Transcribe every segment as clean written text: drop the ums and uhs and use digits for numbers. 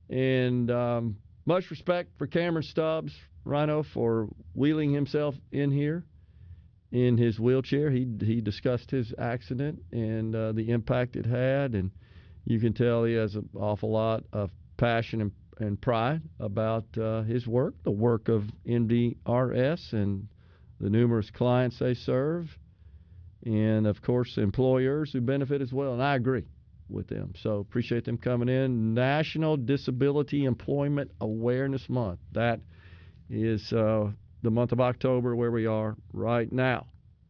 And much respect for Cameron Stubbs, Rhino, for wheeling himself in here in his wheelchair. He discussed his accident and the impact it had, and you can tell he has an awful lot of passion and pride about his work, the work of NDRS and the numerous clients they serve, and, of course, employers who benefit as well. And I agree with them. So appreciate them coming in. National Disability Employment Awareness Month. That is the month of October where we are right now.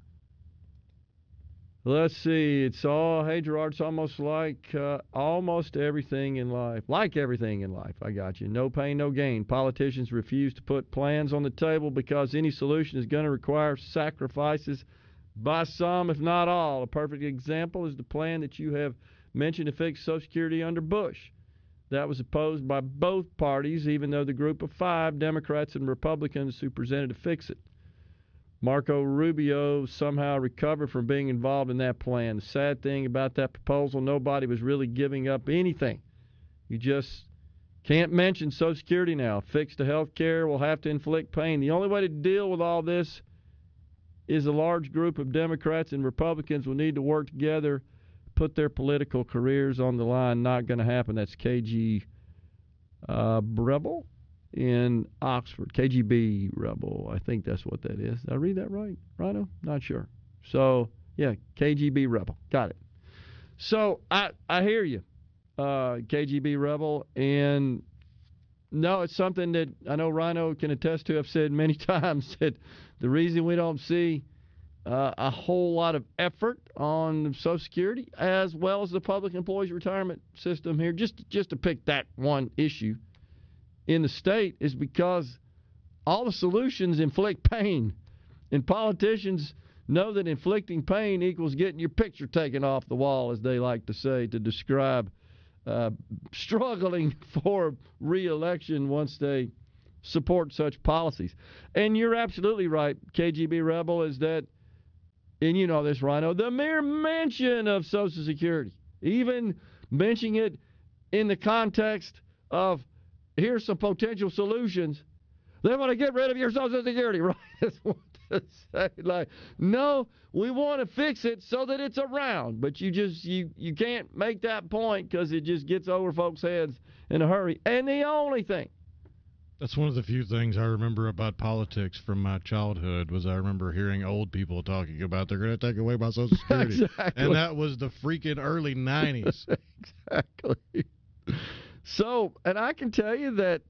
Let's see. Hey, Gerard, it's almost like almost everything in life. Like everything in life, I got you. No pain, no gain. Politicians refuse to put plans on the table because any solution is going to require sacrifices by some, if not all. A perfect example is the plan that you have mentioned to fix Social Security under Bush. That was opposed by both parties, even though the group of 5 Democrats and Republicans who presented to fix it. Marco Rubio somehow recovered from being involved in that plan. The sad thing about that proposal, nobody was really giving up anything. You just can't mention Social Security now. Fix the health care will have to inflict pain. The only way to deal with all this is a large group of Democrats and Republicans will need to work together, put their political careers on the line. Not going to happen. That's KG Rebel in Oxford. KGB Rebel. I think that's what that is. Did I read that right, Rhino? Not sure. So, yeah, KGB Rebel. Got it. So, I hear you, KGB Rebel. And, no, it's something that I know Rhino can attest to. I've said many times that the reason we don't see a whole lot of effort on Social Security as well as the public employees retirement system here, just to pick that one issue in the state, is because all the solutions inflict pain. And politicians know that inflicting pain equals getting your picture taken off the wall, as they like to say, to describe struggling for re-election once they support such policies. And you're absolutely right, KGB Rebel, is that, and you know this, Rhino, the mere mention of Social Security, even mentioning it in the context of here's some potential solutions, they want to get rid of your Social Security, right? That's what to say. Like, no, we want to fix it so that it's around, but you can't make that point because it just gets over folks' heads in a hurry. And the only thing, that's one of the few things I remember about politics from my childhood was I remember hearing old people talking about they're going to take away my Social Security. Exactly. And that was the freaking early 90s. Exactly. So, and I can tell you that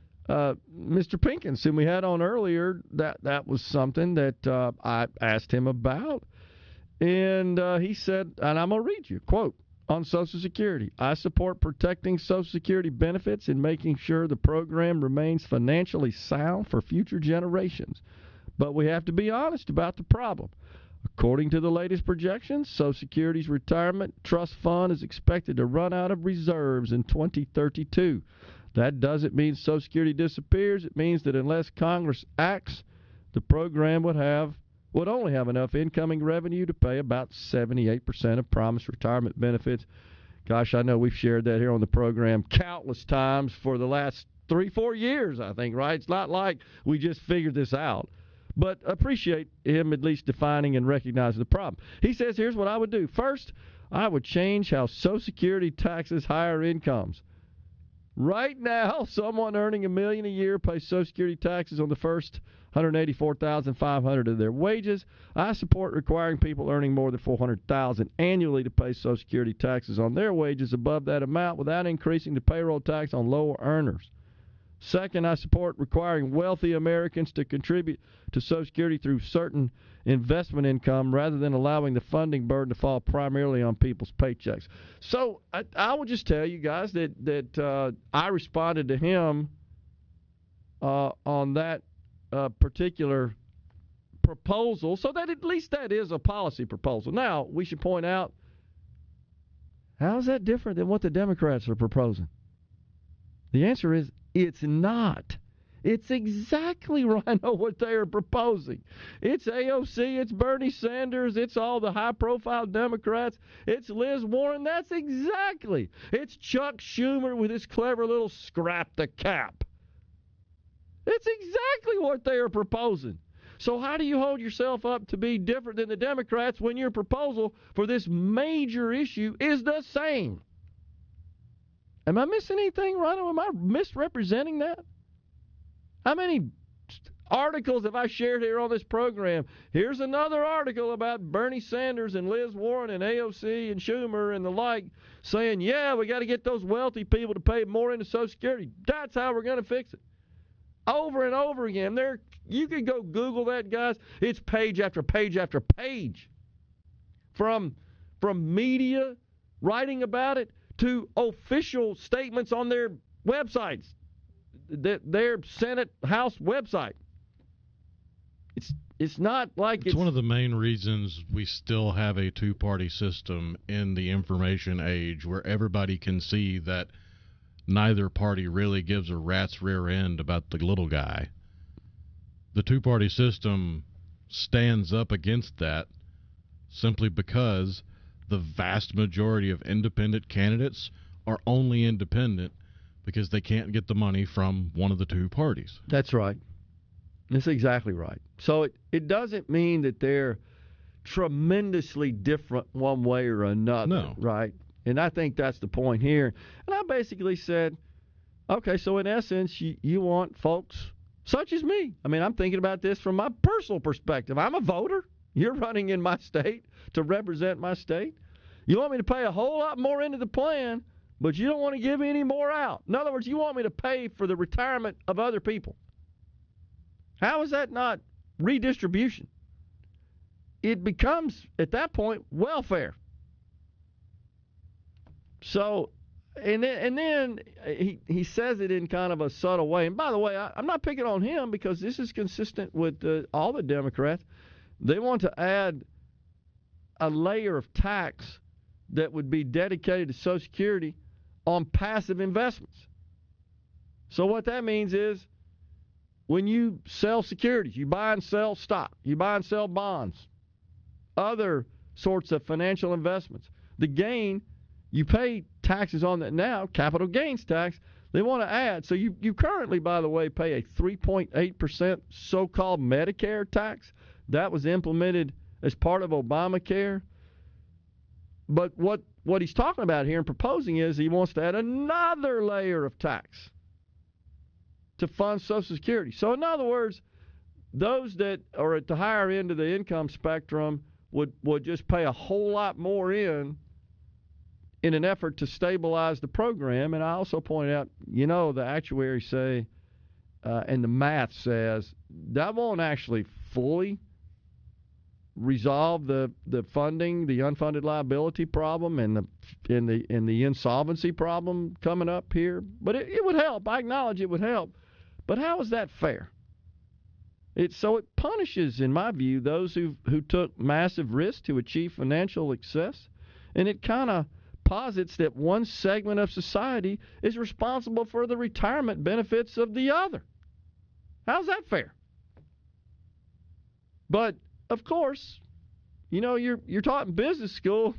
Mr. Pinkins, whom we had on earlier, that was something that I asked him about. And he said, and I'm going to read you, quote, on Social Security, I support protecting Social Security benefits and making sure the program remains financially sound for future generations. But we have to be honest about the problem. According to the latest projections, Social Security's retirement trust fund is expected to run out of reserves in 2032. That doesn't mean Social Security disappears. It means that unless Congress acts, the program would only have enough incoming revenue to pay about 78% of promised retirement benefits. Gosh, I know we've shared that here on the program countless times for the last 3-4 years, I think, right? It's not like we just figured this out. But appreciate him at least defining and recognizing the problem. He says, here's what I would do. First, I would change how Social Security taxes higher incomes. Right now, someone earning $1 million a year pays Social Security taxes on the first $184,500 of their wages. I support requiring people earning more than $400,000 annually to pay Social Security taxes on their wages above that amount without increasing the payroll tax on lower earners. Second, I support requiring wealthy Americans to contribute to Social Security through certain investment income rather than allowing the funding burden to fall primarily on people's paychecks. So I will just tell you guys that I responded to him on that particular proposal, so that at least that is a policy proposal. Now, we should point out, how is that different than what the Democrats are proposing? The answer is it's not. It's exactly, Rhino, what they are proposing. It's AOC, it's Bernie Sanders, it's all the high-profile Democrats, it's Liz Warren. That's exactly. It's Chuck Schumer with his clever little scrap the cap. It's exactly what they are proposing. So how do you hold yourself up to be different than the Democrats when your proposal for this major issue is the same? Am I missing anything, Rhino? Am I misrepresenting that? How many articles have I shared here on this program? Here's another article about Bernie Sanders and Liz Warren and AOC and Schumer and the like saying, yeah, we got to get those wealthy people to pay more into Social Security. That's how we're going to fix it. Over and over again. You can go Google that, guys. It's page after page after page. From media writing about it to official statements on their websites, their Senate House website. It's not like it's one of the main reasons we still have a two-party system in the information age where everybody can see that neither party really gives a rat's rear end about the little guy. The two-party system stands up against that simply because the vast majority of independent candidates are only independent because they can't get the money from one of the two parties. That's right. That's exactly right. So it doesn't mean that they're tremendously different one way or another, no. Right? And I think that's the point here. And I basically said, okay, so in essence, you want folks such as me. I mean, I'm thinking about this from my personal perspective. I'm a voter. You're running in my state to represent my state. You want me to pay a whole lot more into the plan, but you don't want to give any more out. In other words, you want me to pay for the retirement of other people. How is that not redistribution? It becomes, at that point, welfare. So, and then he says it in kind of a subtle way. And by the way, I'm not picking on him because this is consistent with all the Democrats. They want to add a layer of tax that would be dedicated to Social Security on passive investments. So what that means is when you sell securities, you buy and sell stock, you buy and sell bonds, other sorts of financial investments, the gain, you pay taxes on that now, capital gains tax. They want to add. So you currently, by the way, pay a 3.8% so-called Medicare tax. That was implemented as part of Obamacare. But what he's talking about here and proposing is he wants to add another layer of tax to fund Social Security. So in other words, those that are at the higher end of the income spectrum would just pay a whole lot more in an effort to stabilize the program. And I also point out, the actuaries say, and the math says, that won't actually fully resolve the funding, the unfunded liability problem, and the insolvency problem coming up here. But it would help. I acknowledge it would help. But how is that fair? It punishes, in my view, those who took massive risks to achieve financial success, and it kind of posits that one segment of society is responsible for the retirement benefits of the other. How's that fair? But of course, you're taught in business school.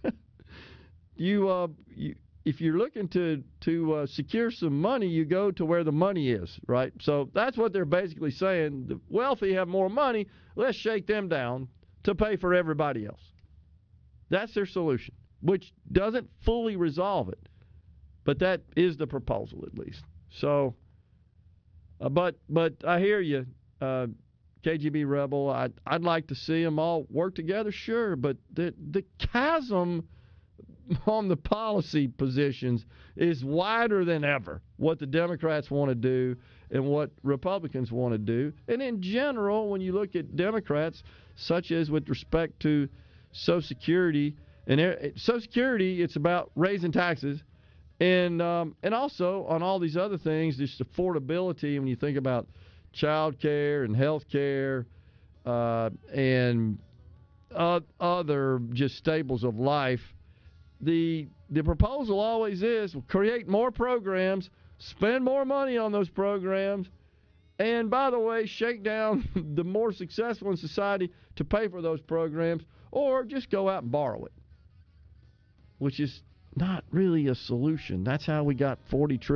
If you're looking to secure some money, you go to where the money is, right? So that's what they're basically saying. The wealthy have more money. Let's shake them down to pay for everybody else. That's their solution, which doesn't fully resolve it, but that is the proposal at least. So, but I hear you, KGB Rebel. I'd like to see them all work together, sure, but the chasm on the policy positions is wider than ever. What the Democrats want to do and what Republicans want to do, and in general, when you look at Democrats, such as with respect to Social Security. And Social Security, it's about raising taxes, and also on all these other things, just affordability. When you think about child care and health care and other just staples of life, the proposal always is create more programs, spend more money on those programs, And by the way, shake down the more successful in society to pay for those programs, or just go out and borrow it, which is not really a solution. That's how we got $40 trillion